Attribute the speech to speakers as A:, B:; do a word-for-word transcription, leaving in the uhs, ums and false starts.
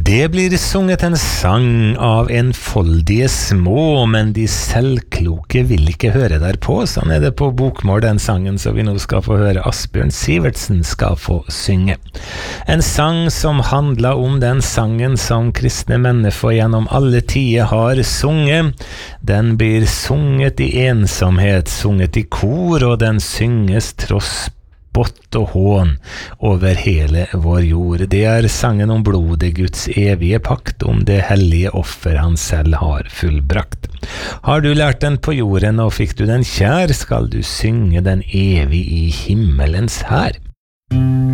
A: Det blir sunget en sang av enfoldige små, men de selvkloke vil ikke høre derpå. Sånn er det på bokmål, den sangen, så vi nå skal få høre Asbjørn Sivertsen skal få synge. En sang som handler om den sangen som kristne mennesker gjennom alle tider har sunget. Den blir sunget i ensomhet, sunget i kor, og den synges tross spott og hån over hele vår jord. Det er sangen om blodet, Guds evige pakt, om det hellige offer han selv har fullbrakt. Har du lært den på jorden, og fikk du den kjær, skal du synge den evig i himmelens hær.